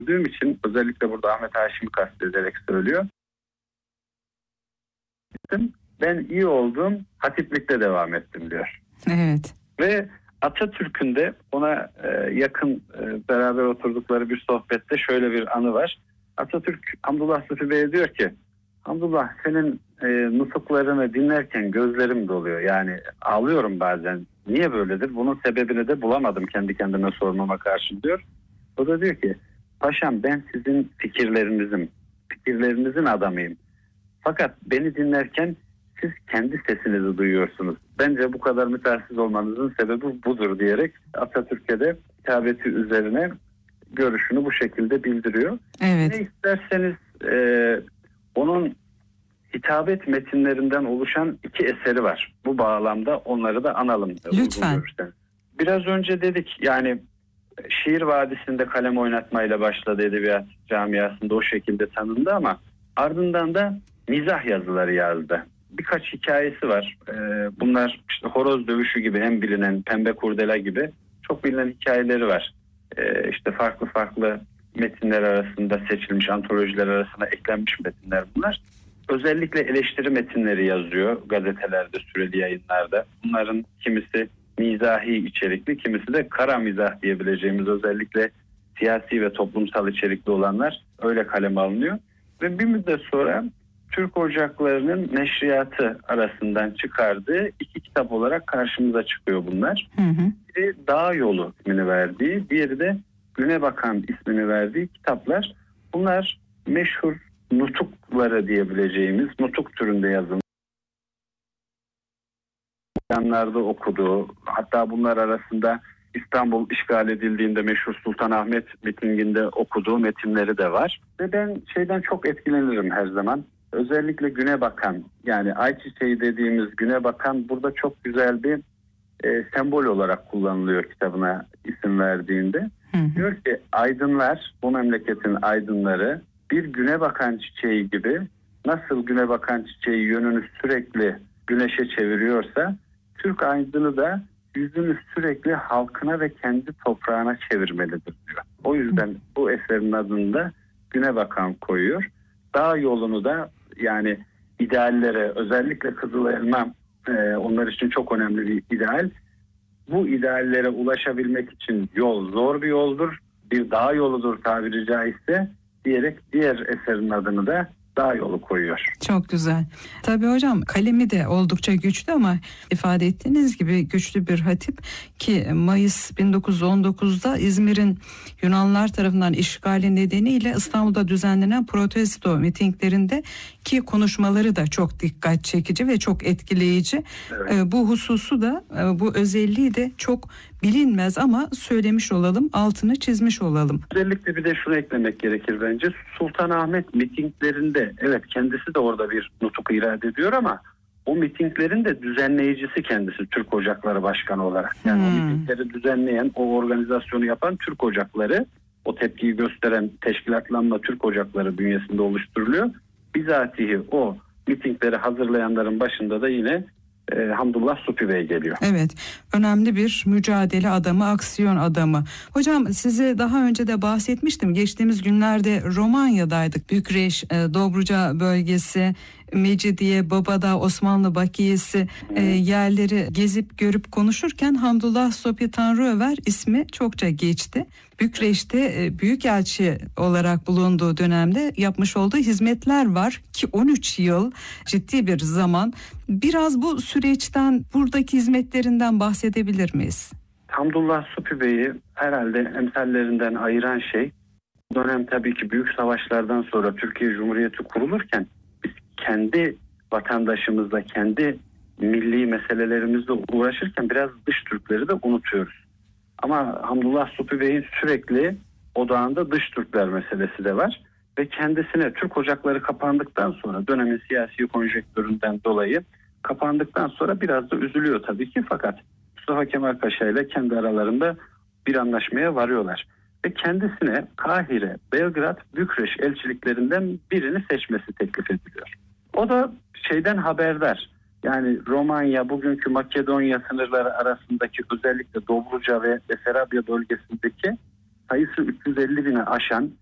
gördüğüm için özellikle burada Ahmet Haşim'i kastederek söylüyor. Ben iyi oldum, hatiplikte devam ettim diyor. Evet. Ve Atatürk'ün de ona yakın beraber oturdukları bir sohbette şöyle bir anı var. Atatürk Hamdullah Supi Bey'e diyor ki, Hamdullah senin nutuklarını dinlerken gözlerim doluyor. Yani ağlıyorum bazen. Niye böyledir? Bunun sebebini de bulamadım kendi kendime sormama karşın diyor. O da diyor ki, paşam ben sizin fikirlerinizin adamıyım. Fakat beni dinlerken siz kendi sesinizi duyuyorsunuz. Bence bu kadar mütehassıs olmanızın sebebi budur diyerek Atatürk'e de hitabeti üzerine görüşünü bu şekilde bildiriyor. Evet. Ne isterseniz onun hitabet metinlerinden oluşan 2 eseri var. Bu bağlamda onları da analım. Lütfen. Biraz önce dedik yani Şiir Vadisi'nde kalem oynatmayla başladı, edebiyat camiasında o şekilde tanındı ama ardından da mizah yazıları yazdı. Birkaç hikayesi var. Bunlar işte Horoz Dövüşü gibi en bilinen, Pembe Kurdele gibi çok bilinen hikayeleri var. İşte farklı metinler arasında seçilmiş, antolojiler arasında eklenmiş metinler bunlar. Özellikle eleştiri metinleri yazıyor gazetelerde, süreli yayınlarda. Bunların kimisi mizahi içerikli, kimisi de kara mizah diyebileceğimiz özellikle siyasi ve toplumsal içerikli olanlar öyle kaleme alınıyor. Ve bir müddet sonra Türk Ocakları'nın neşriyatı arasından çıkardığı 2 kitap olarak karşımıza çıkıyor bunlar. Biri Dağ Yolu ismini verdiği, diğeri de Güne Bakan ismini verdiği kitaplar. Bunlar meşhur nutukları diyebileceğimiz nutuk türünde yazılmış. Yanlarda okuduğu, hatta bunlar arasında İstanbul işgal edildiğinde meşhur Sultanahmet mitinginde okuduğu metinleri de var. Ve ben şeyden çok etkilenirim her zaman. Özellikle Güne Bakan, yani ayçiçeği dediğimiz Güne Bakan burada çok güzel bir sembol olarak kullanılıyor kitabına isim verdiğinde. Diyor ki aydınlar, bu memleketin aydınları bir güne bakan çiçeği gibi, nasıl güne bakan çiçeği yönünü sürekli güneşe çeviriyorsa Türk aydını da yüzünü sürekli halkına ve kendi toprağına çevirmelidir diyor. O yüzden bu eserin adını da Güne Bakan koyuyor. Dağ yolunu da yani ideallere, özellikle Kızıl Elma onlar için çok önemli bir ideal. Bu ideallere ulaşabilmek için yol zor bir yoldur, bir dağ yoludur tabiri caizse diyerek diğer eserin adını da Dağ Yolu koyuyor. Çok güzel. Tabii hocam kalemi de oldukça güçlü ama ifade ettiğiniz gibi güçlü bir hatip ki Mayıs 1919'da İzmir'in Yunanlılar tarafından işgali nedeniyle İstanbul'da düzenlenen protesto mitinglerinde ki konuşmaları da çok dikkat çekici ve çok etkileyici. Evet. Bu hususu da bu özelliği de çok bilinmez ama söylemiş olalım, altını çizmiş olalım. Özellikle bir de şunu eklemek gerekir bence. Sultanahmet mitinglerinde evet kendisi de orada bir nutuk irade ediyor ama o mitinglerin de düzenleyicisi kendisi Türk Ocakları Başkanı olarak. Yani o mitingleri düzenleyen, o organizasyonu yapan Türk Ocakları, o tepkiyi gösteren teşkilatlanma Türk Ocakları bünyesinde oluşturuluyor. Bizatihi o mitingleri hazırlayanların başında da yine Hamdullah Supi Bey geliyor. Evet, önemli bir mücadele adamı, aksiyon adamı. Hocam size daha önce de bahsetmiştim. Geçtiğimiz günlerde Romanya'daydık. Bükreş, Dobruca bölgesi, Mecidiye, Babadağ, Osmanlı Bakiyesi yerleri gezip görüp konuşurken Hamdullah Supi Tanrıöver ismi çokça geçti. Bükreş'te büyükelçi olarak bulunduğu dönemde yapmış olduğu hizmetler var ki 13 yıl ciddi bir zaman. Biraz bu süreçten, buradaki hizmetlerinden bahsedebilir miyiz? Hamdullah Supi Bey'i herhalde emsallerinden ayıran şey, bu dönem tabii ki büyük savaşlardan sonra Türkiye Cumhuriyeti kurulurken biz kendi vatandaşımızla, kendi milli meselelerimizle uğraşırken biraz dış Türkleri de unutuyoruz. Ama Hamdullah Supi Bey'in sürekli odağında dış Türkler meselesi de var. Ve kendisine Türk Ocakları kapandıktan sonra dönemin siyasi konjektüründen dolayı kapandıktan sonra biraz da üzülüyor tabii ki. Fakat Mustafa Kemal Paşa ile kendi aralarında bir anlaşmaya varıyorlar. Ve kendisine Kahire, Belgrad, Bükreş elçiliklerinden birini seçmesi teklif ediliyor. O da şeyden haberdar. Yani Romanya, bugünkü Makedonya sınırları arasındaki özellikle Dobruca ve Besarabya bölgesindeki sayısı 350 bine aşan